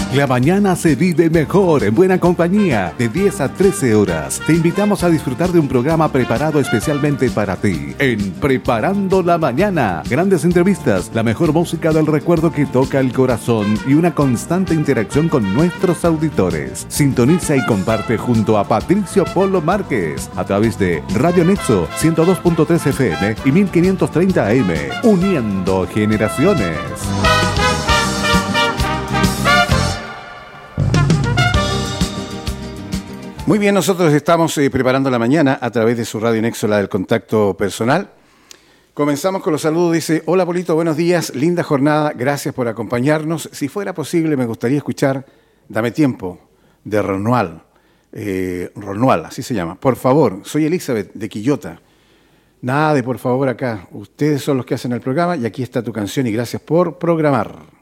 La mañana se vive mejor en buena compañía, de 10 a 13 horas. Te invitamos a disfrutar de un programa preparado especialmente para ti. En Preparando la Mañana, grandes entrevistas, la mejor música del recuerdo que toca el corazón y una constante interacción con nuestros auditores. Sintoniza y comparte junto a Patricio Polo Márquez a través de Radio Nexo 102.3 FM y 1530 AM, uniendo generaciones. Muy bien, nosotros estamos preparando la mañana a través de su Radio Nexo, la del contacto personal. Comenzamos con los saludos. Dice: hola Polito, buenos días, linda jornada, gracias por acompañarnos. Si fuera posible, me gustaría escuchar Dame Tiempo, de Ronual. Ronual, así se llama. Por favor, soy Elizabeth, de Quillota. Nada de por favor acá. Ustedes son los que hacen el programa y aquí está tu canción y gracias por programar.